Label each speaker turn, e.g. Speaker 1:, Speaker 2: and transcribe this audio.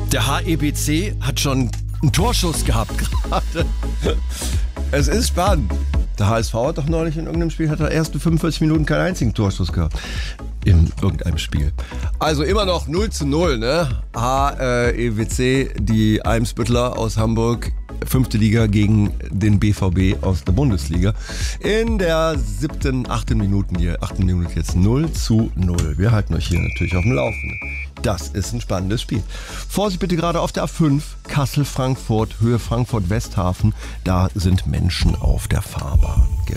Speaker 1: Der HEBC hat schon einen Torschuss gehabt gerade. Es ist spannend. Der HSV hat doch neulich in irgendeinem Spiel, hat er erste 45 Minuten keinen einzigen Torschuss gehabt. In irgendeinem Spiel. Also immer noch 0:0, ne? HEBC, die Eimsbüttler aus Hamburg, 5. Liga gegen den BVB aus der Bundesliga. In der 8. Minute jetzt 0:0. Wir halten euch hier natürlich auf dem Laufenden. Das ist ein spannendes Spiel. Vorsicht bitte gerade auf der A5, Kassel-Frankfurt, Höhe Frankfurt-Westhafen. Da sind Menschen auf der Fahrbahn.